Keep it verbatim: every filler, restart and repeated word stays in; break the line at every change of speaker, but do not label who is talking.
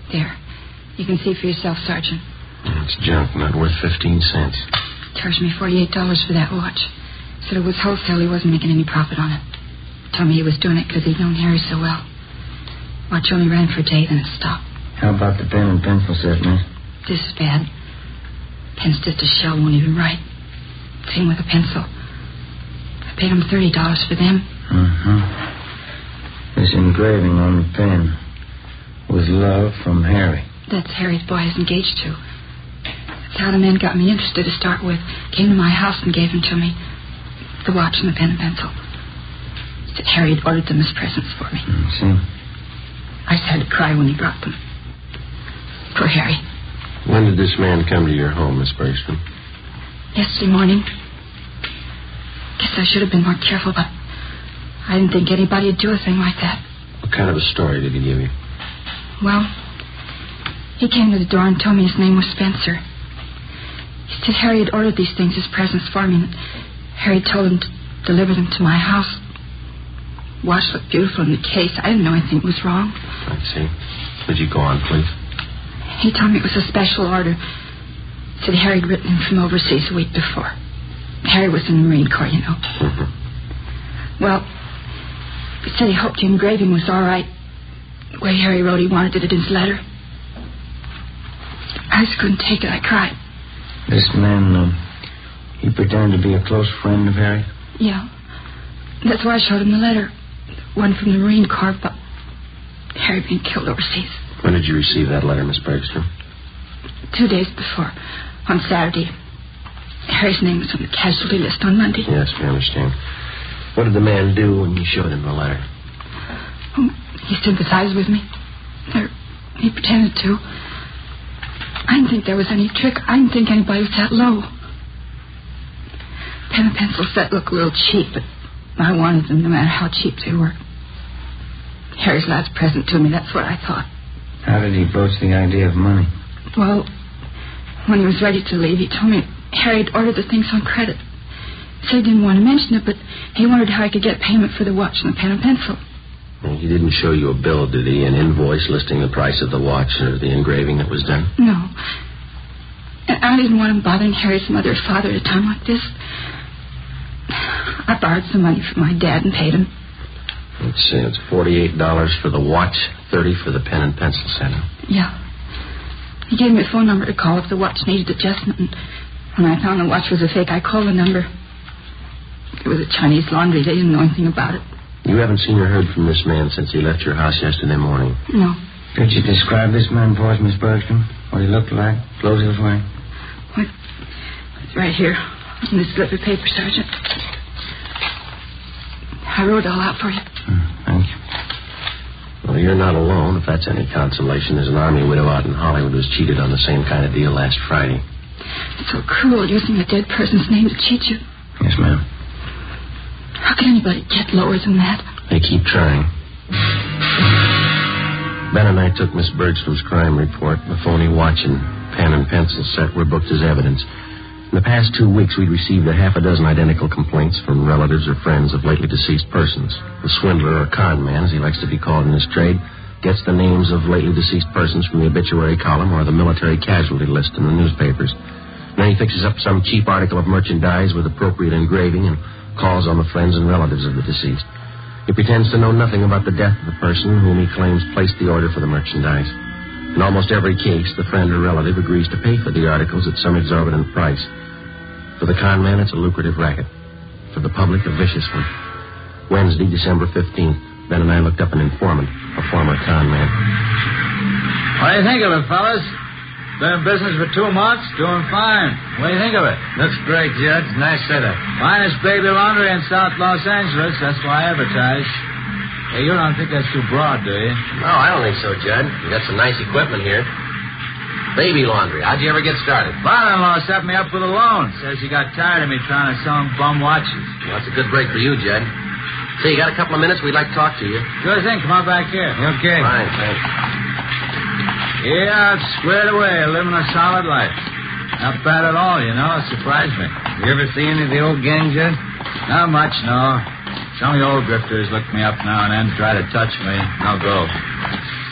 There. You can see for yourself, Sergeant.
It's junk, not worth fifteen cents.
Charged me forty-eight dollars for that watch. Said it was wholesale. He wasn't making any profit on it. Told me he was doing it because he'd known Harry so well. Watch only ran for a day, then it stopped.
How about the pen and pencil set, miss?
This is bad. Pen's just a shell, won't even write. Same with a pencil. I paid him thirty dollars for them.
Uh-huh. This engraving on the pen was love from Harry.
That's Harry's boy I was engaged to. That's how the man got me interested to start with. Came to my house and gave them to me. The watch and the pen and pencil. Said Harry had ordered them as presents for me.
Mm, see?
I just had to cry when he brought them. Poor Harry.
When did this man come to your home, Miss Bergstrom?
Yesterday morning. Guess I should have been more careful, but I didn't think anybody would do a thing like that.
What kind of a story did he give you?
Well, he came to the door and told me his name was Spencer. He said Harry had ordered these things as presents for me, and Harry told him to deliver them to my house. Watch looked beautiful in the case. I didn't know anything was wrong.
I see. Would you go on, please?
He told me it was a special order. Said Harry had written him from overseas a week before. Harry was in the Marine Corps, you know.
Mm-hmm.
Well, he said he hoped the engraving was all right. The way Harry wrote he wanted it in his letter. I just couldn't take it. I cried.
This man, uh, he pretended to be a close friend of Harry?
Yeah. That's why I showed him the letter. One from the Marine Corps about Harry being killed overseas.
When did you receive that letter, Miss Bergstrom?
Two days before. On Saturday. Harry's name was on the casualty list on Monday.
Yes, we understand. What did the man do when you showed him the letter?
Oh, he sympathized with me. Or he pretended to. I didn't think there was any trick. I didn't think anybody was that low. Pen and pencil set looked a little cheap, but I wanted them no matter how cheap they were. Harry's last present to me, that's what I thought.
How did he broach the idea of money?
Well, when he was ready to leave, he told me Harry had ordered the things on credit. Said he didn't want to mention it, but he wondered how I could get payment for the watch and the pen and pencil.
Well, he didn't show you a bill, did he? An invoice listing the price of the watch or the engraving that was done?
No. And I didn't want him bothering Harry's mother or father at a time like this. I borrowed some money from my dad and paid him.
Let's see, it's forty-eight dollars for the watch, thirty dollars for the pen and pencil set.
Yeah. He gave me a phone number to call if the watch needed adjustment. And when I found the watch was a fake, I called the number. It was a Chinese laundry. They didn't know anything about it.
You haven't seen or heard from this man since he left your house yesterday morning?
No.
Could you describe this man for us, Miss Bergstrom? What he looked like, clothes he was wearing?
What? It's right here in this slip of paper, Sergeant. I wrote it all out for you.
Mm, thank you.
Well, you're not alone, if that's any consolation. There's an army widow out in Hollywood who was cheated on the same kind of deal last Friday.
It's so cruel using a dead person's name to cheat you.
Yes, ma'am.
How can anybody get lower than that?
They keep trying. Ben and I took Miss Bergstrom's crime report. The phony watch and pen and pencil set were booked as evidence. In the past two weeks, we'd received a half a dozen identical complaints from relatives or friends of lately deceased persons. The swindler, or con man, as he likes to be called in his trade, gets the names of lately deceased persons from the obituary column or the military casualty list in the newspapers. Then he fixes up some cheap article of merchandise with appropriate engraving and calls on the friends and relatives of the deceased. He pretends to know nothing about the death of the person whom he claims placed the order for the merchandise. In almost every case, the friend or relative agrees to pay for the articles at some exorbitant price. For the con man, it's a lucrative racket. For the public, a vicious one. Wednesday, December fifteenth, Ben and I looked up an informant, a former con man.
What do you think of it, fellas? Been in business for two months, doing fine. What do you think of it?
Looks great, Judge. Nice setup.
Finest baby laundry in South Los Angeles. That's why I advertise. Hey, you don't think that's too broad, do you?
No, I don't think so, Judd. You got some nice equipment here. Baby laundry. How'd you ever get started?
Father-in-law set me up with a loan. Says he got tired of me trying to sell him bum watches.
Well, that's a good break for you, Judd. Say, you got a couple of minutes? We'd like to talk to you.
Sure thing. Come on back here.
Okay. Fine, thanks.
Yeah, it's squared away, living a solid life. Not bad at all, you know. It surprised me.
You ever see any of the old gang, Judd?
Not much, no. Some of the old grifters look me up now and then, try to touch me. I'll go.